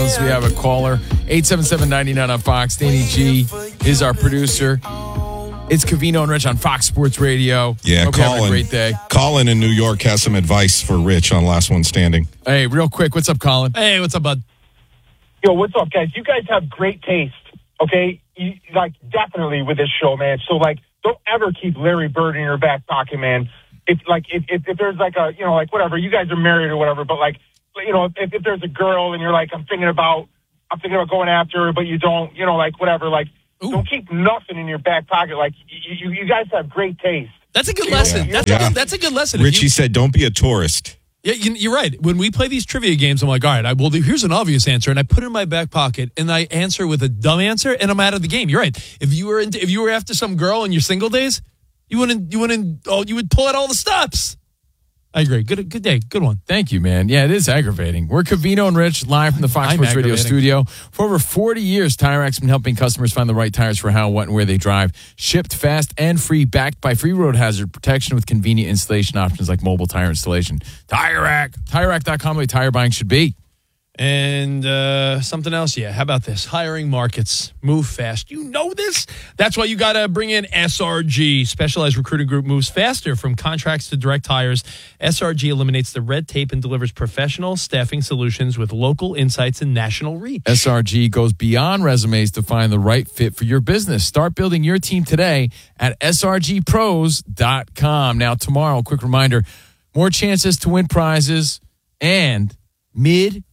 phones. We have a caller, 877-99 on Fox. Danny G is our producer. It's Covino and Rich on Fox Sports Radio. Yeah, Hope you have a great day. Colin in New York has some advice for Rich on Last One Standing. Hey, real quick, what's up, Colin? Hey, what's up, bud? Yo, what's up, guys? You guys have great taste, okay? Definitely with this show, man. So, don't ever keep Larry Bird in your back pocket, man. If there's whatever, you guys are married or whatever, but if there's a girl and you're like, I'm thinking about going after her, but you don't, whatever, don't keep nothing in your back pocket. You guys have great taste. That's a good lesson. That's a good lesson. Richie said, don't be a tourist. Yeah, you're right. When we play these trivia games, I'm like, all right, here's an obvious answer, and I put it in my back pocket, and I answer with a dumb answer, and I'm out of the game. You're right. If you were after some girl in your single days, you would pull out all the stops. I agree. Good day. Good one. Thank you, man. Yeah, it is aggravating. We're Covino and Rich live from the Fox Sports Radio studio. For over 40 years, Tire Rack's been helping customers find the right tires for how, what, and where they drive. Shipped fast and free, backed by free road hazard protection with convenient installation options like mobile tire installation. Tire Rack. TireRack.com, the way tire buying should be. And something else, how about this? Hiring markets. Move fast. You know this? That's why you got to bring in SRG. Specialized Recruiting Group moves faster from contracts to direct hires. SRG eliminates the red tape and delivers professional staffing solutions with local insights and national reach. SRG goes beyond resumes to find the right fit for your business. Start building your team today at srgpros.com. Now, tomorrow, quick reminder, more chances to win prizes and midweek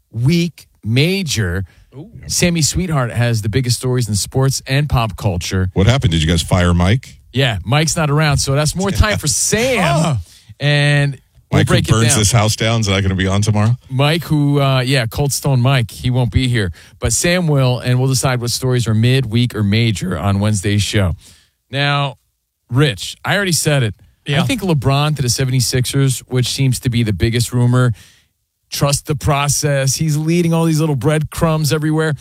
major. Ooh. Sammy Sweetheart has the biggest stories in sports and pop culture. What happened? Did you guys fire Mike? Yeah, Mike's not around, so that's more time for Sam. And we'll break who burns it down. this house down, is that going to be on tomorrow? Mike, Cold Stone Mike, he won't be here. But Sam will, and we'll decide what stories are midweek or major on Wednesday's show. Now, Rich, I already said it. Yeah. I think LeBron to the 76ers, which seems to be the biggest rumor, trust the process. He's leading all these little breadcrumbs everywhere.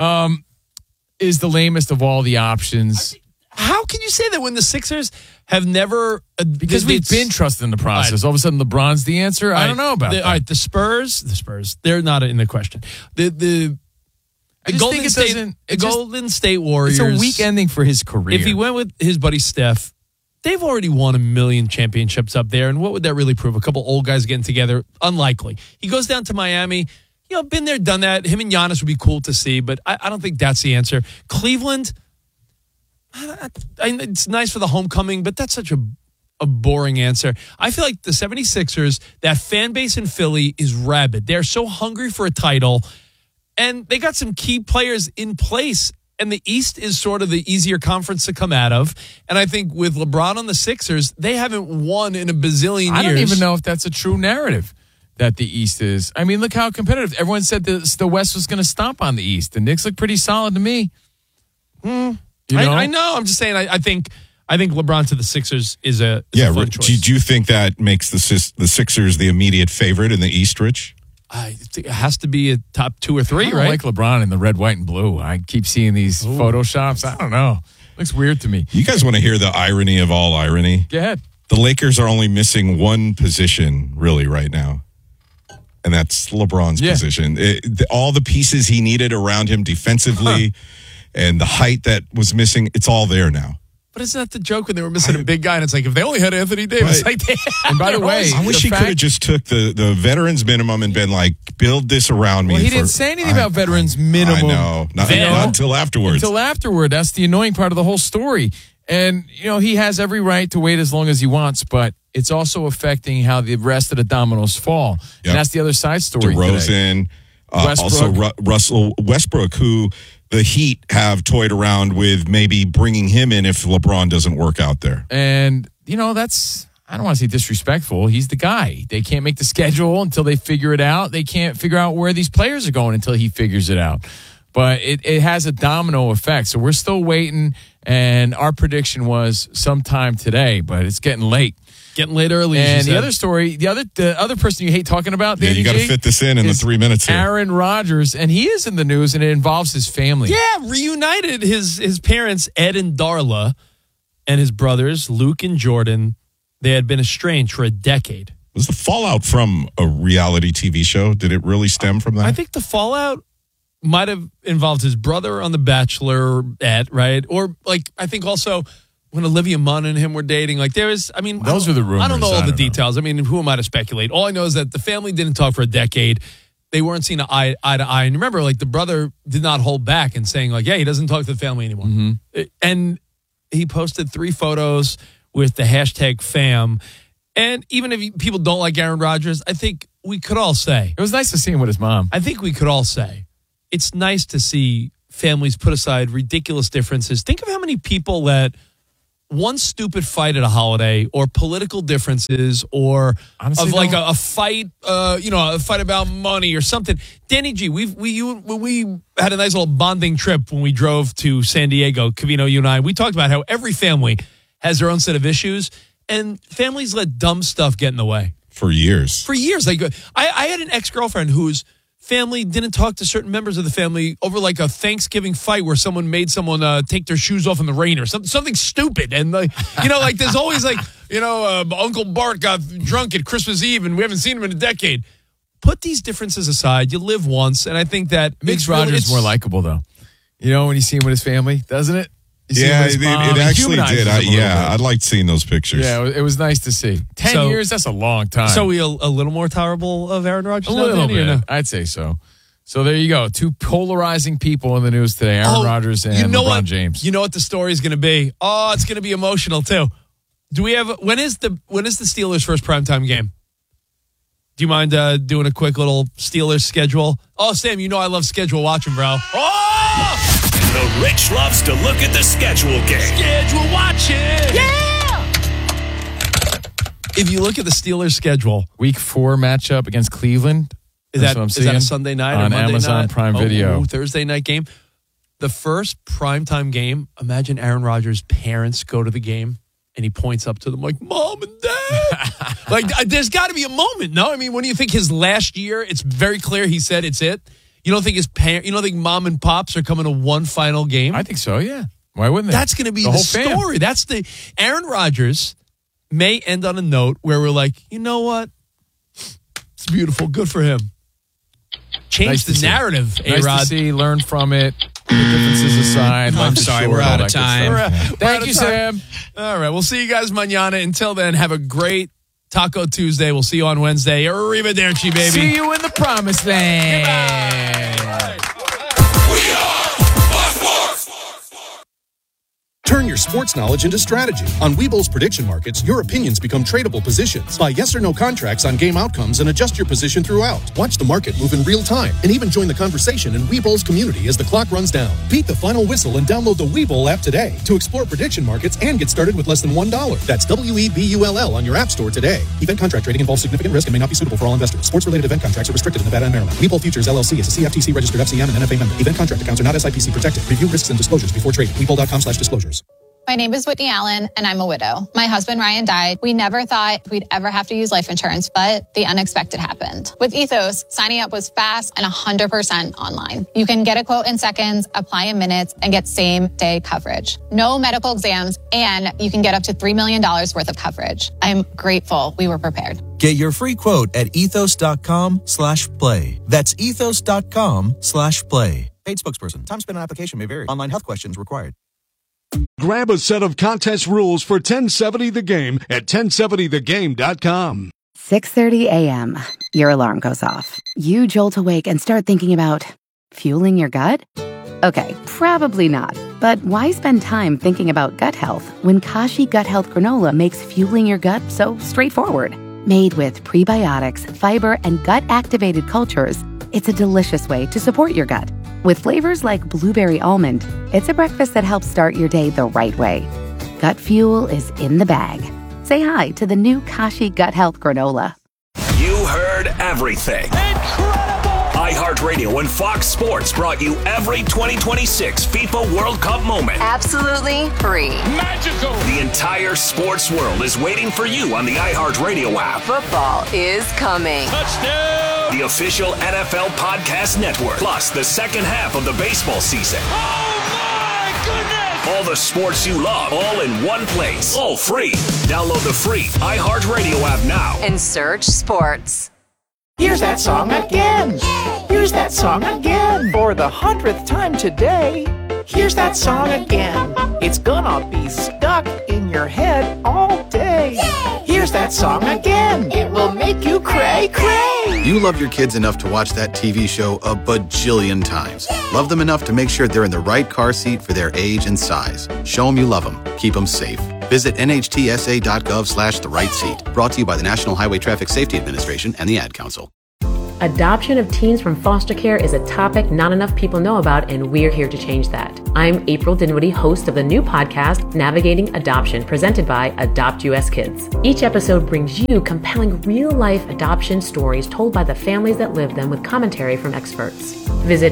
Is the lamest of all the options. How can you say that when the Sixers have never... because we've been trusting the process. All of a sudden, LeBron's the answer? I don't know about that. All right, the Spurs, they're not in the question. The Golden State Warriors... It's a weak ending for his career. If he went with his buddy Steph... They've already won 1 million championships up there, and what would that really prove? A couple old guys getting together? Unlikely. He goes down to Miami. Been there, done that. Him and Giannis would be cool to see, but I don't think that's the answer. Cleveland, it's nice for the homecoming, but that's such a boring answer. I feel like the 76ers, that fan base in Philly is rabid. They're so hungry for a title, and they got some key players in place. And the East is sort of the easier conference to come out of. And I think with LeBron on the Sixers, they haven't won in a bazillion years. I don't even know if that's a true narrative that the East is. I mean, look how competitive. Everyone said the West was going to stomp on the East. The Knicks look pretty solid to me. I know. I'm just saying, I think LeBron to the Sixers is a fun choice. Do you think that makes the Sixers the immediate favorite in the East, Rich? It has to be a top 2 or 3, right? I like LeBron in the red, white, and blue. I keep seeing these Photoshops. I don't know. Looks weird to me. You guys want to hear the irony of all irony? Go ahead. The Lakers are only missing one position, really, right now. And that's LeBron's position. All the pieces he needed around him defensively and the height that was missing, it's all there now. But isn't that the joke when they were missing a big guy? And it's like, if they only had Anthony Davis. Right. And by the way, I wish he could have just took the veterans minimum and been like, build this around me. Well, he didn't say anything about veterans minimum. I know. Not until afterwards. Until afterward. That's the annoying part of the whole story. And, he has every right to wait as long as he wants, but it's also affecting how the rest of the dominoes fall. Yep. And that's the other side story. DeRozan, also Russell Westbrook, who the Heat have toyed around with maybe bringing him in if LeBron doesn't work out there. And, that's, I don't want to say disrespectful. He's the guy. They can't make the schedule until they figure it out. They can't figure out where these players are going until he figures it out. But it has a domino effect. So we're still waiting, and our prediction was sometime today, but it's getting late. Getting late early. And the other story, the other person you hate talking about, Danny you got to fit this in the 3 minutes here. Aaron Rodgers, and he is in the news, and it involves his family. Yeah, reunited his parents, Ed and Darla, and his brothers, Luke and Jordan. They had been estranged for a decade. Was the fallout from a reality TV show? Did it really stem from that? I think the fallout might have involved his brother on The Bachelorette, right? Or like I think also when Olivia Munn and him were dating, like there is, I mean, those are the rumors. I don't know all the details. I mean, who am I to speculate? All I know is that the family didn't talk for a decade. They weren't seen eye to eye. And remember, like the brother did not hold back in saying like, yeah, he doesn't talk to the family anymore. Mm-hmm. And he posted 3 photos with the hashtag fam. And even if people don't like Aaron Rodgers, I think we could all say. It was nice to see him with his mom. I think we could all say it's nice to see families put aside ridiculous differences. Think of how many people let one stupid fight at a holiday or political differences or Honestly, of like a fight, a fight about money or something. Danny G, we had a nice little bonding trip when we drove to San Diego, Covino, you and I. We talked about how every family has their own set of issues and families let dumb stuff get in the way. For years. Like I had an ex-girlfriend whose family didn't talk to certain members of the family over like a Thanksgiving fight where someone made someone take their shoes off in the rain or something stupid. And like, like there's always like, Uncle Bart got drunk at Christmas Eve and we haven't seen him in a decade. Put these differences aside. You live once. And I think that makes Rodgers more likable though. When you see him with his family, doesn't it? Yeah, it actually did. I liked seeing those pictures. Yeah, it was nice to see. 10 years, that's a long time. So we a little more tolerable of Aaron Rodgers? A little bit. No? I'd say so. So there you go. 2 polarizing people in the news today, Aaron Rodgers and LeBron James. You know what the story is going to be? Oh, it's going to be emotional too. Do we have when is the Steelers' first primetime game? Do you mind doing a quick little Steelers schedule? Oh, Sam, I love schedule watching, bro. Oh! The Rich loves to look at the schedule game. Schedule watching. Yeah! If you look at the Steelers' schedule. Week 4 matchup against Cleveland. Is that a Sunday night on or Monday Amazon night? Prime Video? Thursday night game. The first primetime game, imagine Aaron Rodgers' parents go to the game and he points up to them like, Mom and Dad. Like, there's got to be a moment, no? I mean, when do you think his last year, it's very clear he said it's it? You don't think mom and pops are coming to one final game? I think so, yeah. Why wouldn't they? That's going to be the story. That's Aaron Rodgers may end on a note where we're like, you know what? It's beautiful. Good for him. Change the narrative, A-Rod. Nice to see, learn from it. The differences aside. I'm sorry, we're out of time. Thank you, Sam. All right, we'll see you guys mañana. Until then, have a great Taco Tuesday. We'll see you on Wednesday. Arrivederci, baby. See you in the promised land. We are Sports. Turn your sports knowledge into strategy. On Webull's prediction markets, your opinions become tradable positions. Buy yes or no contracts on game outcomes and adjust your position throughout. Watch the market move in real time and even join the conversation in Webull's community as the clock runs down. Beat the final whistle and download the Webull app today to explore prediction markets and get started with less than $1. That's WEBULL on your app store today. Event contract trading involves significant risk and may not be suitable for all investors. Sports-related event contracts are restricted in Nevada and Maryland. Webull Futures LLC is a CFTC registered FCM and NFA member. Event contract accounts are not SIPC protected. Review risks and disclosures before trading. Webull.com/disclosures. My name is Whitney Allen, and I'm a widow. My husband, Ryan, died. We never thought we'd ever have to use life insurance, but the unexpected happened. With Ethos, signing up was fast and 100% online. You can get a quote in seconds, apply in minutes, and get same-day coverage. No medical exams, and you can get up to $3 million worth of coverage. I'm grateful we were prepared. Get your free quote at ethos.com/play. That's ethos.com/play. Paid spokesperson. Time spent on application may vary. Online health questions required. Grab a set of contest rules for 1070 The Game at 1070thegame.com. 6:30 a.m. Your alarm goes off. You jolt awake and start thinking about fueling your gut? Okay, probably not. But why spend time thinking about gut health when Kashi Gut Health Granola makes fueling your gut so straightforward? Made with prebiotics, fiber, and gut-activated cultures, it's a delicious way to support your gut. With flavors like blueberry almond, it's a breakfast that helps start your day the right way. Gut fuel is in the bag. Say hi to the new Kashi Gut Health Granola. You heard everything. Incredible! iHeartRadio and Fox Sports brought you every 2026 FIFA World Cup moment. Absolutely free. Magical! The entire sports world is waiting for you on the iHeartRadio app. Football is coming. Touchdown! The official NFL podcast network, plus the second half of the baseball season. Oh my goodness! All the sports you love, all in one place, all free. Download the free iHeartRadio app now and search sports. Here's that song again. Here's Here's that song again. For the 100th time today. Here's that song again. It's gonna be stuck in your head all day. Yay! Here's that song again. It will make you cray cray. You love your kids enough to watch that TV show a bajillion times. Love them enough to make sure they're in the right car seat for their age and size. Show them you love them. Keep them safe. Visit nhtsa.gov/the-right-seat. Brought to you by the National Highway Traffic Safety Administration and the Ad Council. Adoption of teens from foster care is a topic not enough people know about, and we're here to change that. I'm April Dinwiddie, host of the new podcast, Navigating Adoption, presented by Adopt US Kids. Each episode brings you compelling real-life adoption stories told by the families that live them with commentary from experts. Visit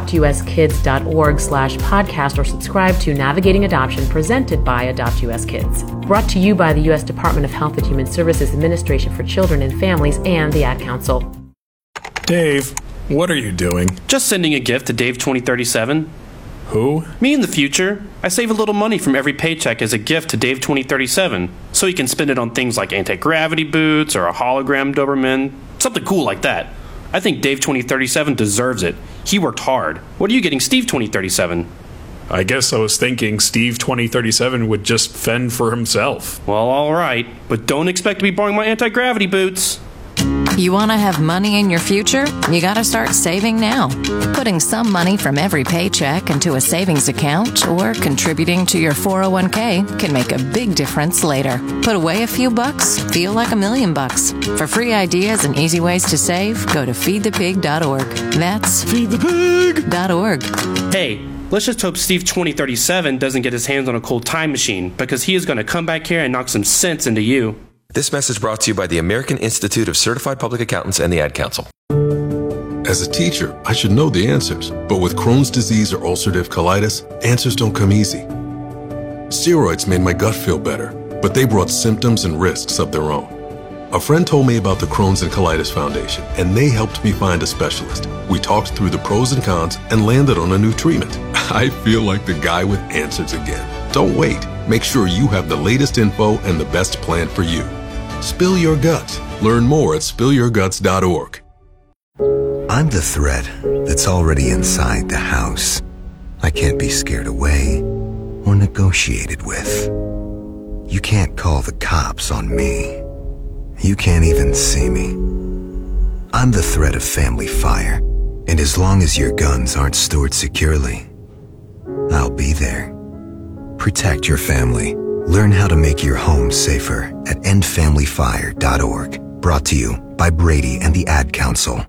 adoptuskids.org/podcast or subscribe to Navigating Adoption, presented by Adopt US Kids. Brought to you by the U.S. Department of Health and Human Services Administration for Children and Families and the Ad Council. Dave, what are you doing? Just sending a gift to Dave 2037. Who? Me in the future. I save a little money from every paycheck as a gift to Dave 2037, so he can spend it on things like anti-gravity boots or a hologram Doberman, something cool like that. I think Dave 2037 deserves it. He worked hard. What are you getting Steve 2037? I guess I was thinking Steve 2037 would just fend for himself. Well, all right, but don't expect to be borrowing my anti-gravity boots. You want to have money in your future? You got to start saving now. Putting some money from every paycheck into a savings account or contributing to your 401k can make a big difference later. Put away a few bucks, feel like $1 million. For free ideas and easy ways to save, go to feedthepig.org. That's feedthepig.org. Hey, let's just hope Steve 2037 doesn't get his hands on a cold time machine, because he is going to come back here and knock some sense into you. This message brought to you by the American Institute of Certified Public Accountants and the Ad Council. As a teacher, I should know the answers, but with Crohn's disease or ulcerative colitis, answers don't come easy. Steroids made my gut feel better, but they brought symptoms and risks of their own. A friend told me about the Crohn's and Colitis Foundation, and they helped me find a specialist. We talked through the pros and cons and landed on a new treatment. I feel like the guy with answers again. Don't wait. Make sure you have the latest info and the best plan for you. Spill your guts. Learn more at spillyourguts.org. I'm the threat that's already inside the house. I can't be scared away or negotiated with. You can't call the cops on me. You can't even see me. I'm the threat of family fire, and as long as your guns aren't stored securely, I'll be there. Protect your family. Learn how to make your home safer at endfamilyfire.org. Brought to you by Brady and the Ad Council.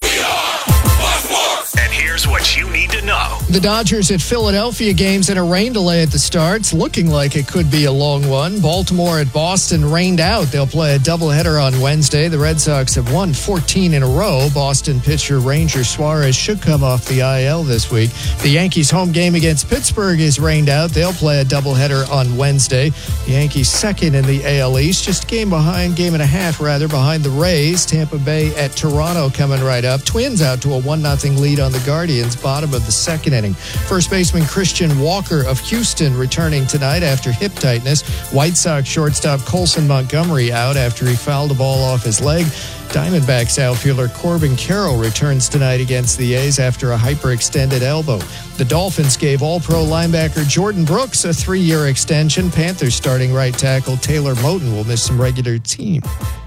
And here's what you need to know. The Dodgers at Philadelphia games and a rain delay at the start. It's looking like it could be a long one. Baltimore at Boston rained out. They'll play a doubleheader on Wednesday. The Red Sox have won 14 in a row. Boston pitcher Ranger Suarez should come off the IL this week. The Yankees' home game against Pittsburgh is rained out. They'll play a doubleheader on Wednesday. The Yankees second in the AL East, just a game and a half behind the Rays. Tampa Bay at Toronto coming right up. Twins out to a 1-0 lead on the Guardians, bottom of the second inning. First baseman Christian Walker of Houston returning tonight after hip tightness. White Sox shortstop Colson Montgomery out after he fouled the ball off his leg. Diamondbacks outfielder Corbin Carroll returns tonight against the A's after a hyperextended elbow. The Dolphins gave All-Pro linebacker Jordan Brooks a 3-year extension. Panthers starting right tackle Taylor Moton will miss some regular team.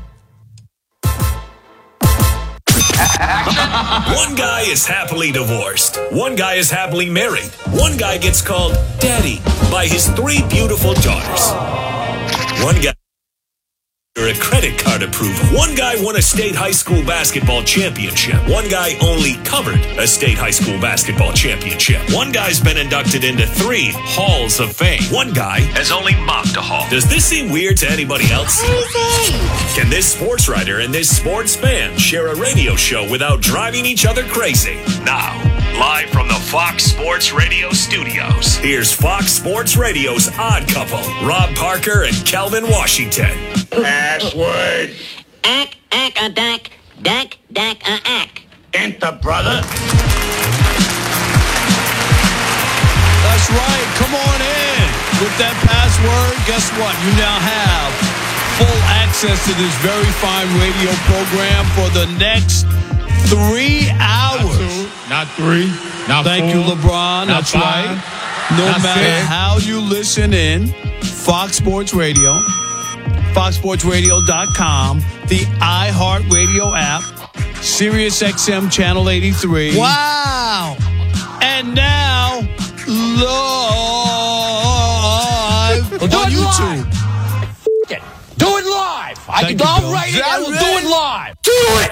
One guy is happily divorced. One guy is happily married. One guy gets called daddy by his 3 beautiful daughters. One guy or a credit card approval. One guy won a state high school basketball championship. One guy only covered a state high school basketball championship. One guy's been inducted into 3 halls of fame. One guy has only mopped a hall. Does this seem weird to anybody else? Can this sports writer and this sports fan share a radio show without driving each other crazy? Now, live from the Fox Sports Radio studios, here's Fox Sports Radio's odd couple, Rob Parker and Calvin Washington. Password. Ack-a-dack, dack-a-ack. Enter, brother. That's right. Come on in. With that password, guess what? You now have full access to this very fine radio program for the next 3 hours. Not 3. Not Thank 4. you, LeBron. Not That's 5. right. No Not matter 6. how you listen in, Fox Sports Radio, foxsportsradio.com, the iHeartRadio app, Sirius XM Channel 83. Wow. And now, live on YouTube. Do it live. Thank you, Bill. I'll do it live. Do it.